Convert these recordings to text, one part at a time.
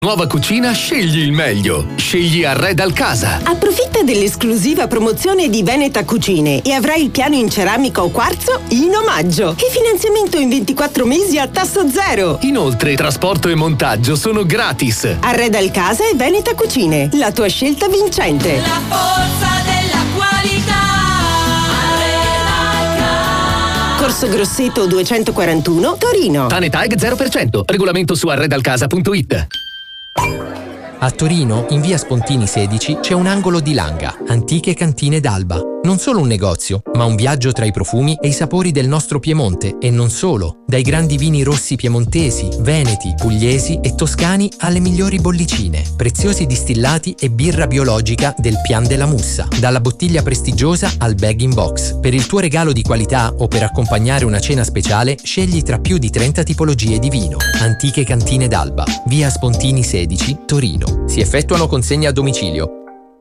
Nuova cucina, scegli il meglio. Scegli Arreda Casa. Approfitta dell'esclusiva promozione di Veneta Cucine e avrai il piano in ceramica o quarzo in omaggio. E finanziamento in 24 mesi a tasso zero. Inoltre, trasporto e montaggio sono gratis. Arreda Casa e Veneta Cucine, la tua scelta vincente. La forza della qualità. Arreda Casa. Corso Grosseto 241, Torino. TAG 0%. Regolamento su arredalcasa.it. A Torino, in via Spontini 16, c'è un angolo di Langa, Antiche Cantine d'Alba. Non solo un negozio, ma un viaggio tra i profumi e i sapori del nostro Piemonte, e non solo. Dai grandi vini rossi piemontesi, veneti, pugliesi e toscani alle migliori bollicine, preziosi distillati e birra biologica del Pian della Mussa. Dalla bottiglia prestigiosa al bag-in-box. Per il tuo regalo di qualità o per accompagnare una cena speciale, scegli tra più di 30 tipologie di vino. Antiche Cantine d'Alba, via Spontini 16, Torino. Si effettuano consegne a domicilio.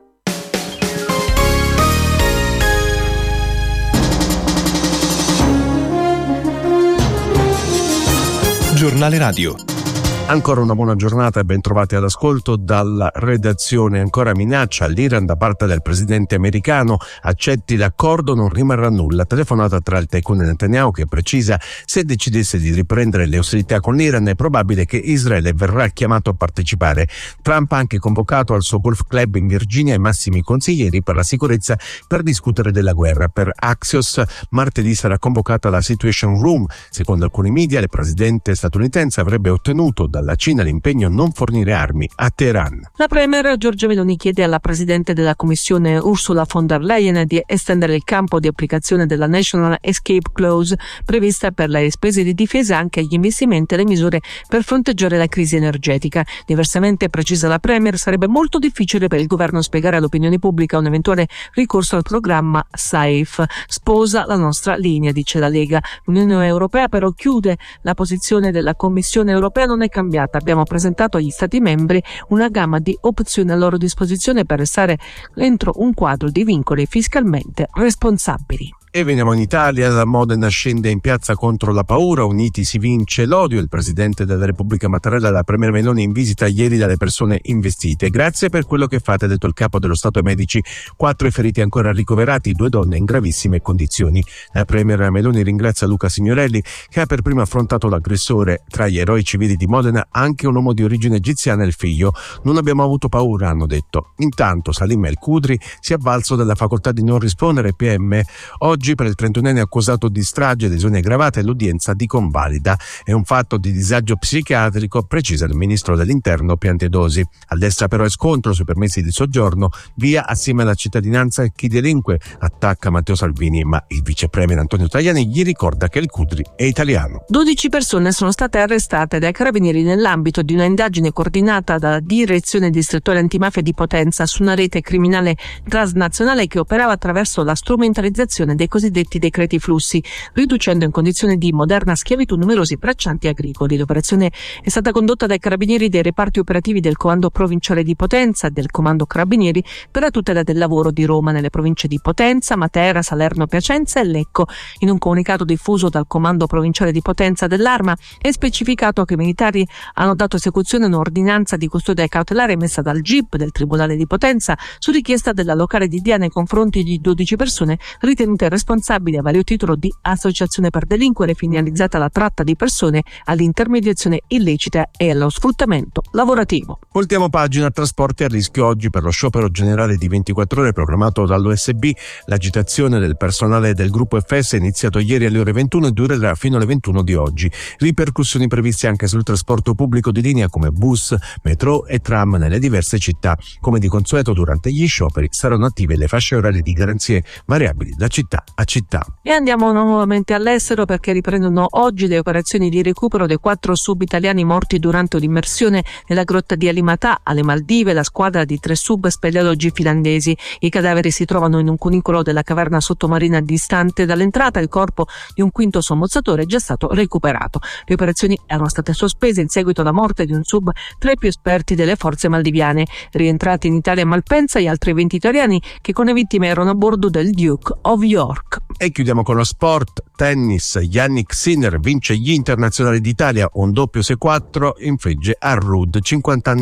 Giornale Radio. Ancora una buona giornata e ben trovati all'ascolto dalla redazione. Ancora minaccia all'Iran da parte del presidente americano. Accetti l'accordo, non rimarrà nulla. Telefonata tra il tycoon e Netanyahu che precisa: se decidesse di riprendere le ostilità con l'Iran è probabile che Israele verrà chiamato a partecipare. Trump ha anche convocato al suo golf club in Virginia i massimi consiglieri per la sicurezza per discutere della guerra. Per Axios martedì sarà convocata la Situation Room. Secondo alcuni media il presidente statunitense avrebbe ottenuto dalla Cina l'impegno a non fornire armi a Teheran. La premier Giorgia Meloni chiede alla presidente della Commissione Ursula von der Leyen di estendere il campo di applicazione della National Escape Clause prevista per le spese di difesa anche agli investimenti e le misure per fronteggiare la crisi energetica. Diversamente, precisa la premier, sarebbe molto difficile per il governo spiegare all'opinione pubblica un eventuale ricorso al programma SAFE. Sposa la nostra linea, dice la Lega. L'Unione Europea però chiude. La posizione della Commissione Europea non è cambiata. Abbiamo presentato agli Stati membri una gamma di opzioni a loro disposizione per restare entro un quadro di vincoli fiscalmente responsabili. E veniamo in Italia. La Modena scende in piazza contro la paura, uniti si vince l'odio. Il presidente della Repubblica Mattarella e la premier Meloni in visita ieri dalle persone investite. Grazie per quello che fate, ha detto il capo dello Stato ai medici. 4 feriti ancora ricoverati, 2 donne in gravissime condizioni. La premier Meloni ringrazia Luca Signorelli che ha per primo affrontato l'aggressore. Tra gli eroi civili di Modena anche un uomo di origine egiziana e il figlio. Non abbiamo avuto paura, hanno detto. Intanto Salim El Khudri si è avvalso della facoltà di non rispondere PM. Oggi per il 31enne accusato di strage, lesioni aggravate e l'udienza di convalida. È un fatto di disagio psichiatrico, precisa il ministro dell'Interno Piantedosi. A destra però è scontro sui permessi di soggiorno, via assieme alla cittadinanza chi delinque, attacca Matteo Salvini, ma il vice premier Antonio Tajani gli ricorda che il Khudri è italiano. 12 persone sono state arrestate dai carabinieri nell'ambito di una indagine coordinata dalla Direzione Distrettuale Antimafia di Potenza su una rete criminale transnazionale che operava attraverso la strumentalizzazione dei cosiddetti decreti flussi, riducendo in condizioni di moderna schiavitù numerosi braccianti agricoli. L'operazione è stata condotta dai carabinieri dei reparti operativi del Comando Provinciale di Potenza e del Comando Carabinieri per la tutela del lavoro di Roma nelle province di Potenza, Matera, Salerno, Piacenza e Lecco. In un comunicato diffuso dal Comando Provinciale di Potenza dell'Arma è specificato che i militari hanno dato esecuzione a un'ordinanza di custodia cautelare emessa dal GIP del Tribunale di Potenza su richiesta della locale di Dia nei confronti di 12 persone ritenute responsabili a vario titolo di associazione per delinquere finalizzata alla tratta di persone, all'intermediazione illecita e allo sfruttamento lavorativo. Voltiamo pagina. Trasporti a rischio oggi per lo sciopero generale di 24 ore programmato dall'OSB. L'agitazione del personale del gruppo FS è iniziato ieri alle ore 21 e durerà fino alle 21 di oggi. Ripercussioni previste anche sul trasporto pubblico di linea come bus, metro e tram nelle diverse città. Come di consueto durante gli scioperi saranno attive le fasce orarie di garanzie variabili da città a città. E andiamo nuovamente all'estero perché riprendono oggi le operazioni di recupero dei 4 sub italiani morti durante un'immersione nella grotta di Alimatà alle Maldive. La squadra di 3 sub speleologi finlandesi. I cadaveri si trovano in un cunicolo della caverna sottomarina distante dall'entrata. Il corpo di un quinto sommozzatore è già stato recuperato. Le operazioni erano state sospese in seguito alla morte di un sub tra i più esperti delle forze maldiviane. Rientrati in Italia a Malpensa gli altri 20 italiani che con le vittime erano a bordo del Duke of York. E chiudiamo con lo sport. Tennis. Yannick Sinner vince gli internazionali d'Italia, un doppio 6-4 infligge a Ruud. 50 anni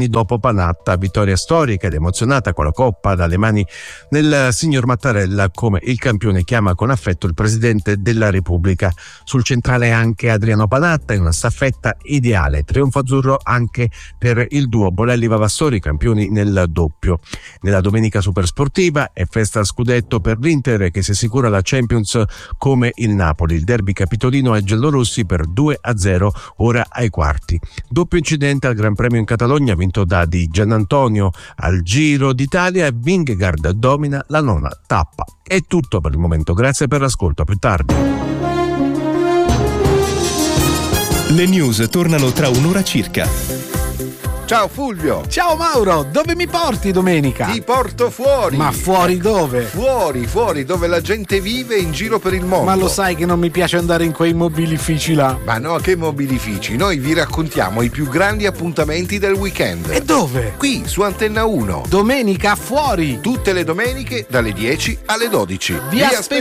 anni dopo Panatta. Vittoria storica ed emozionata con la coppa dalle mani del signor Mattarella, come il campione chiama con affetto il Presidente della Repubblica. Sul centrale anche Adriano Panatta in una staffetta ideale. Trionfo azzurro anche per il duo Bolelli-Vavassori, campioni nel doppio. Nella domenica supersportiva è festa scudetto per l'Inter, che si assicura la Champions come il Napoli. Il derby capitolino ai giallorossi per 2-0 ora ai quarti. Doppio incidente al Gran Premio in Catalogna vinto da Di Giannantonio. Al Giro d'Italia Vingegaard domina la nona tappa. È tutto per il momento, grazie per l'ascolto, a più tardi. Le news tornano tra un'ora circa. Ciao Fulvio. Ciao Mauro, dove mi porti domenica? Ti porto fuori. Ma fuori dove? Fuori, dove la gente vive in giro per il mondo. Ma lo sai che non mi piace andare in quei mobilifici là. Ma no, che mobilifici? Noi vi raccontiamo i più grandi appuntamenti del weekend. E dove? Qui, su Antenna 1. Domenica fuori. Tutte le domeniche dalle 10 alle 12. Vi aspettiamo.